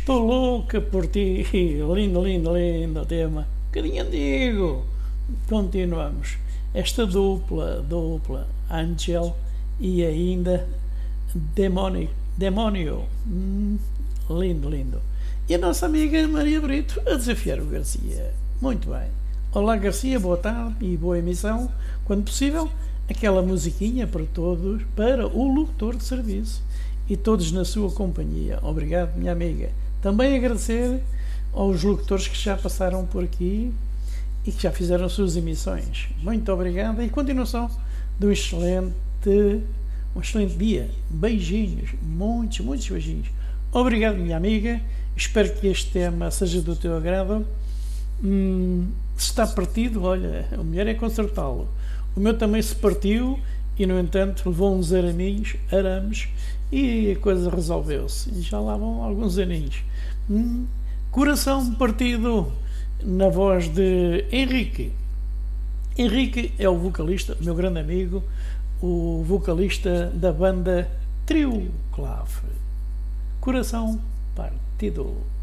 Estou louca por ti. Lindo, lindo, lindo tema. Um bocadinho antigo. Continuamos. Esta dupla, Angel e ainda Demónio. Lindo, lindo. E a nossa amiga Maria Brito a desafiar o Garcia. Muito bem. Olá Garcia, boa tarde e boa emissão. Quando possível, aquela musiquinha para todos, para o locutor de serviço e todos na sua companhia. Obrigado, minha amiga. Também agradecer aos locutores que já passaram por aqui e que já fizeram suas emissões. Muito obrigado e continuação de um excelente dia. Beijinhos, muitos beijinhos. Obrigado, minha amiga. Espero que este tema seja do teu agrado. Se está partido, olha, o melhor é consertá-lo. O meu também se partiu e, no entanto, levou uns arames e a coisa resolveu-se. E já lá vão alguns aninhos. Coração partido, na voz de Henrique. Henrique é o vocalista, meu grande amigo, o vocalista da banda Trio Clave. Coração partido.